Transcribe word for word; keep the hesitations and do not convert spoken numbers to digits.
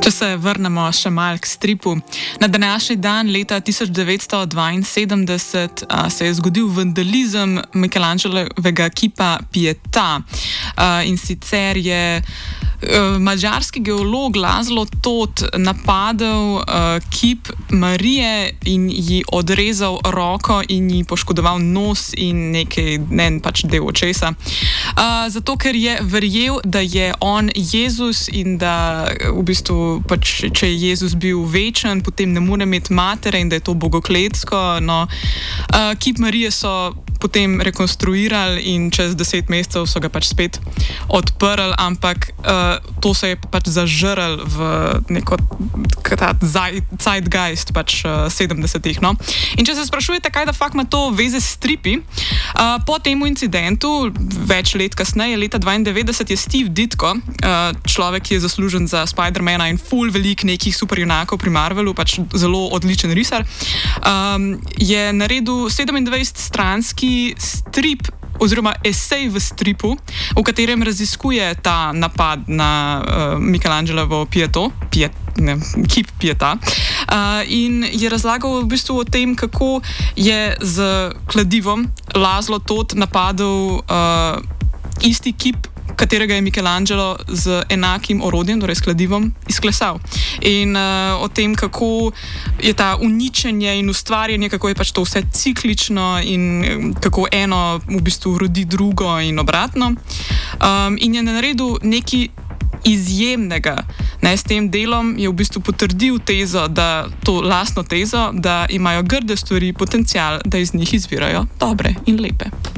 Če se vrnemo še malo k stripu. Na današnji dan leta tisoč devetsto dvainsedemdeset a, se je zgodil vandalizem Michelangelovega kipa Pietà. A, in sicer je a, madžarski geolog Laszlo Toth napadel a, kip Marije in ji odrezal roko in ji poškodoval nos in nekaj, ne pač del očesa. A, zato, ker je verjel, da je on Jezus in da v bistvu pač, če je Jezus bil večen, potem ne more imeti matere in da je to bogokletsko. No, uh, kip Marije so potem rekonstruirali in čez deset mesecev so ga pač spet odprli, ampak uh, to se je pač zažrl v neko ta zeitgeist pač uh, sedemdesetih. No. In če se sprašujete, kaj da fakt ima to veze s stripi, uh, po temu incidentu, več let kasneje, leta dvaindevetdeset, je Steve Ditko, uh, človek, ki je zaslužen za Spidermana in ful velik nekih superjunakov pri Marvelu, pač zelo odličen risar, um, je naredil sedemindvajset stranski strip oziroma esej v stripu, v katerem raziskuje ta napad na uh, Michelangelovo Pietà, Piet, ne, kip Pietà, uh, in je razlagal v bistvu o tem, kako je z kladivom Laszlo Toth napadel uh, isti kip, katerega je Michelangelo z enakim orodjem, torej s kladivom, izklesal. In uh, o tem, kako je ta uničenje in ustvarjanje, kako je pač to vse ciklično in kako eno v bistvu rodi drugo in obratno. Um, in je naredil nekaj izjemnega. Ne, s tem delom je v bistvu potrdil tezo, da to lastno tezo, da imajo grde stvari potencial, da iz njih izvirajo dobre in lepe.